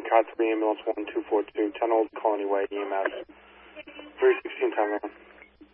Cod 3 Ambulance 1242, 10 Old Colony Way, EMS. 316 10 man.